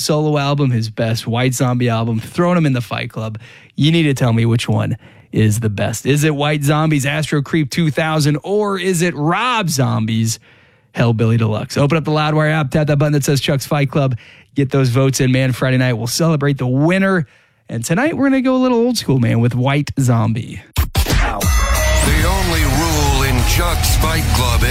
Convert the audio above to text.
solo album, his best White Zombie album, throwing him in the Fight Club. You need to tell me which one is the best. Is it White Zombie's Astro Creep 2000, or is it Rob Zombie's Hellbilly Deluxe? Open up the Loudwire app, tap that button that says Chuck's Fight Club. Get those votes in, man. Friday night, we'll celebrate the winner. And tonight, we're going to go a little old school, man, with White Zombie. The only rule in Chuck's Fight Club